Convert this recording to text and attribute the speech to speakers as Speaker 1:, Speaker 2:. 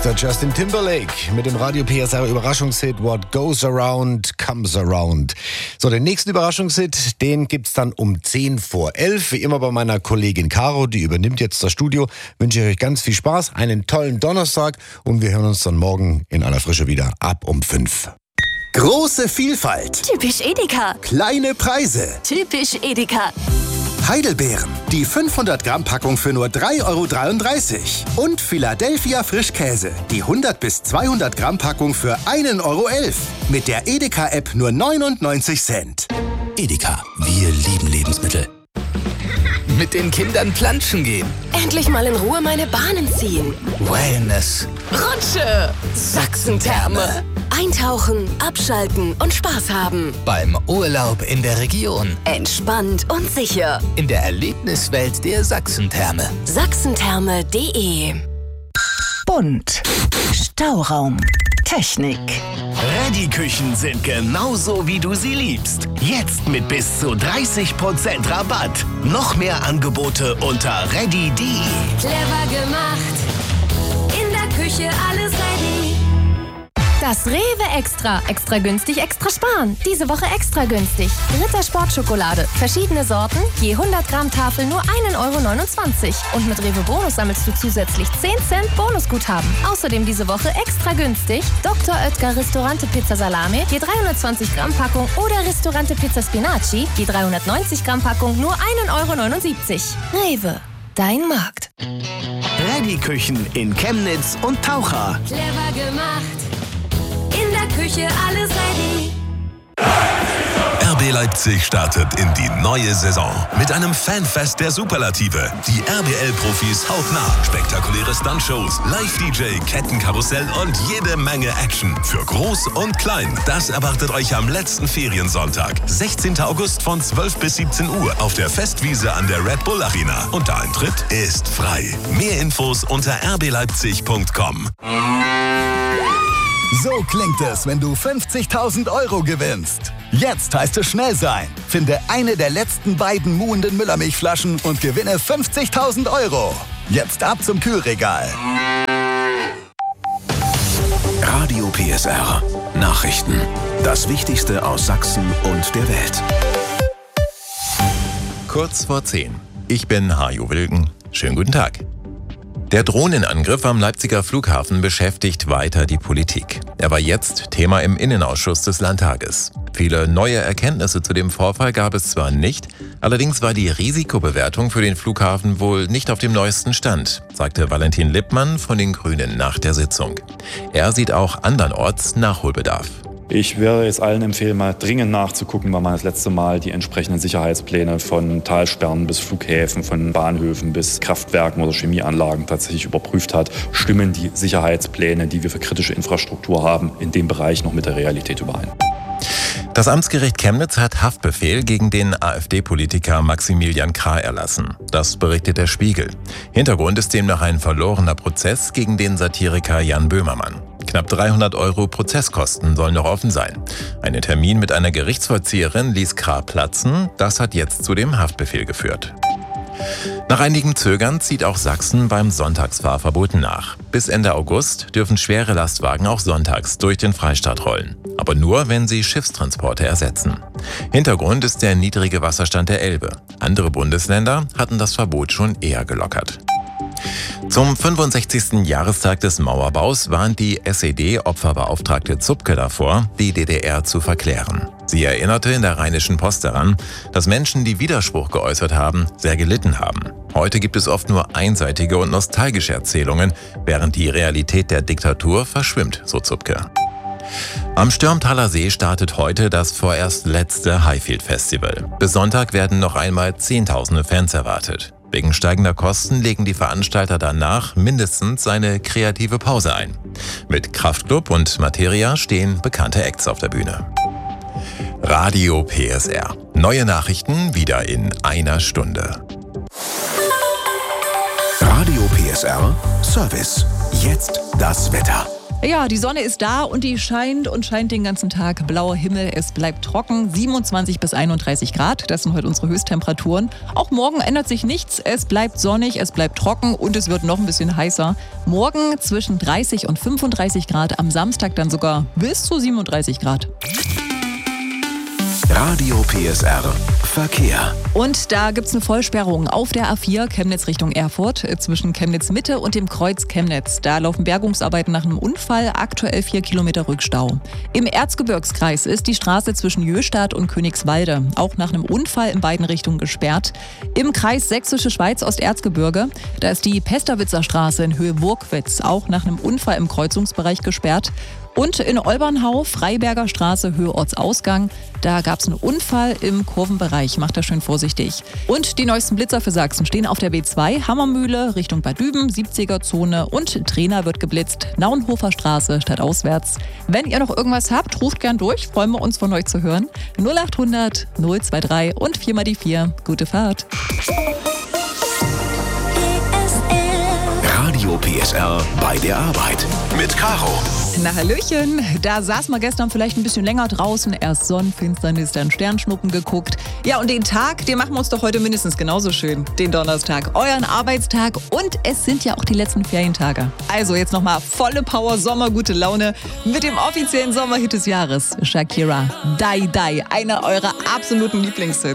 Speaker 1: der Justin Timberlake mit dem Radio PSR Überraschungshit What Goes Around Comes Around. So, den nächsten Überraschungshit, den gibt's dann um 10 vor 11. Wie immer bei meiner Kollegin Caro, die übernimmt jetzt das Studio. Wünsche ich euch ganz viel Spaß, einen tollen Donnerstag und wir hören uns dann morgen in aller Frische wieder ab um 5.
Speaker 2: Große Vielfalt.
Speaker 3: Typisch Edeka.
Speaker 2: Kleine Preise.
Speaker 3: Typisch Edeka.
Speaker 2: Heidelbeeren. Die 500 Gramm Packung für nur 3,33 €. Und Philadelphia Frischkäse. Die 100 bis 200 Gramm Packung für 1,11 €. Mit der Edeka-App nur 99 Cent.
Speaker 4: Edeka, wir lieben Lebensmittel. Mit den Kindern planschen gehen.
Speaker 3: Endlich mal in Ruhe meine Bahnen ziehen.
Speaker 4: Wellness.
Speaker 3: Rutsche. Sachsentherme. Eintauchen, abschalten und Spaß haben.
Speaker 4: Beim Urlaub in der Region.
Speaker 3: Entspannt und sicher.
Speaker 4: In der Erlebniswelt der Sachsentherme.
Speaker 3: Sachsentherme.de.
Speaker 5: Bunt. Stauraum. Technik.
Speaker 6: Ready-Küchen sind genauso, wie du sie liebst. Jetzt mit bis zu 30% Rabatt. Noch mehr Angebote unter ready.de.
Speaker 3: Clever gemacht. In der Küche alles ready. Das Rewe Extra. Extra günstig, extra sparen. Diese Woche extra günstig. Ritter Sportschokolade. Verschiedene Sorten. Je 100 Gramm Tafel nur 1,29 €. Und mit Rewe Bonus sammelst du zusätzlich 10 Cent Bonusguthaben. Außerdem diese Woche extra günstig. Dr. Oetker Ristorante Pizza Salame. Je 320 Gramm Packung. Oder Ristorante Pizza Spinaci. Je 390 Gramm Packung nur 1,79 €. Rewe. Dein Markt.
Speaker 6: Ready-Küchen in Chemnitz und Taucher.
Speaker 3: Clever gemacht. In der Küche alles ready.
Speaker 7: RB Leipzig startet in die neue Saison mit einem Fanfest der Superlative. Die RBL-Profis hautnah, spektakuläre Stuntshows, Live-DJ, Kettenkarussell und jede Menge Action für Groß und Klein. Das erwartet euch am letzten Feriensonntag, 16. August von 12 bis 17 Uhr auf der Festwiese an der Red Bull Arena. Und der Eintritt ist frei. Mehr Infos unter rbleipzig.com.
Speaker 2: So klingt es, wenn du 50.000 € gewinnst. Jetzt heißt es schnell sein. Finde eine der letzten beiden muhenden Müllermilchflaschen und gewinne 50.000 €. Jetzt ab zum Kühlregal.
Speaker 8: Radio PSR. Nachrichten. Das Wichtigste aus Sachsen und der Welt.
Speaker 9: Kurz vor 10. Ich bin Hajo Wilken. Schönen guten Tag. Der Drohnenangriff am Leipziger Flughafen beschäftigt weiter die Politik. Er war jetzt Thema im Innenausschuss des Landtages. Viele neue Erkenntnisse zu dem Vorfall gab es zwar nicht, allerdings war die Risikobewertung für den Flughafen wohl nicht auf dem neuesten Stand, sagte Valentin Lippmann von den Grünen nach der Sitzung. Er sieht auch andernorts Nachholbedarf.
Speaker 10: Ich würde jetzt allen empfehlen, mal dringend nachzugucken, weil man das letzte Mal die entsprechenden Sicherheitspläne von Talsperren bis Flughäfen, von Bahnhöfen bis Kraftwerken oder Chemieanlagen tatsächlich überprüft hat. Stimmen die Sicherheitspläne, die wir für kritische Infrastruktur haben, in dem Bereich noch mit der Realität überein?
Speaker 9: Das Amtsgericht Chemnitz hat Haftbefehl gegen den AfD-Politiker Maximilian Krah erlassen. Das berichtet der Spiegel. Hintergrund ist demnach ein verlorener Prozess gegen den Satiriker Jan Böhmermann. Knapp 300 € Prozesskosten sollen noch offen sein. Einen Termin mit einer Gerichtsvollzieherin ließ Krah platzen. Das hat jetzt zu dem Haftbefehl geführt. Nach einigem Zögern zieht auch Sachsen beim Sonntagsfahrverbot nach. Bis Ende August dürfen schwere Lastwagen auch sonntags durch den Freistaat rollen. Aber nur, wenn sie Schiffstransporte ersetzen. Hintergrund ist der niedrige Wasserstand der Elbe. Andere Bundesländer hatten das Verbot schon eher gelockert. Zum 65. Jahrestag des Mauerbaus warnt die SED-Opferbeauftragte Zupke davor, die DDR zu verklären. Sie erinnerte in der Rheinischen Post daran, dass Menschen, die Widerspruch geäußert haben, sehr gelitten haben. Heute gibt es oft nur einseitige und nostalgische Erzählungen, während die Realität der Diktatur verschwimmt, so Zupke. Am Stürmtaler See startet heute das vorerst letzte Highfield Festival. Bis Sonntag werden noch einmal Zehntausende Fans erwartet. Wegen steigender Kosten legen die Veranstalter danach mindestens eine kreative Pause ein. Mit Kraftklub und Materia stehen bekannte Acts auf der Bühne. Radio PSR. Neue Nachrichten wieder in einer Stunde.
Speaker 8: Radio PSR Service. Jetzt das Wetter.
Speaker 11: Ja, die Sonne ist da und die scheint den ganzen Tag. Blauer Himmel, es bleibt trocken, 27 bis 31 Grad. Das sind heute unsere Höchsttemperaturen. Auch morgen ändert sich nichts. Es bleibt sonnig, es bleibt trocken und es wird noch ein bisschen heißer. Morgen zwischen 30 und 35 Grad, am Samstag dann sogar bis zu 37 Grad.
Speaker 8: Radio PSR Verkehr.
Speaker 11: Und da gibt's eine Vollsperrung auf der A4 Chemnitz Richtung Erfurt zwischen Chemnitz Mitte und dem Kreuz Chemnitz. Da laufen Bergungsarbeiten nach einem Unfall, aktuell 4 Kilometer Rückstau. Im Erzgebirgskreis ist die Straße zwischen Jöstadt und Königswalde auch nach einem Unfall in beiden Richtungen gesperrt. Im Kreis Sächsische Schweiz Osterzgebirge, da ist die Pesterwitzer Straße in Höhe Burgwitz auch nach einem Unfall im Kreuzungsbereich gesperrt. Und in Olbernhau, Freiberger Straße, Höhe Ortsausgang, da gab es einen Unfall im Kurvenbereich. Macht das schön vorsichtig. Und die neuesten Blitzer für Sachsen stehen auf der B2, Hammermühle, Richtung Bad Düben, 70er-Zone und Trainer wird geblitzt, Naunhofer Straße stadtauswärts. Wenn ihr noch irgendwas habt, ruft gern durch, freuen wir uns von euch zu hören. 0800 023 und 4 mal die 4. Gute Fahrt.
Speaker 8: Radio PSR bei der Arbeit mit Caro.
Speaker 11: Na hallöchen, da saß man gestern vielleicht ein bisschen länger draußen, erst Sonnenfinsternis, dann Sternschnuppen geguckt. Ja, und den Tag, den machen wir uns doch heute mindestens genauso schön, den Donnerstag, euren Arbeitstag und es sind ja auch die letzten Ferientage. Also jetzt nochmal volle Power, Sommer, gute Laune mit dem offiziellen Sommerhit des Jahres, Shakira, Die Die, einer eurer absoluten Lieblingshits.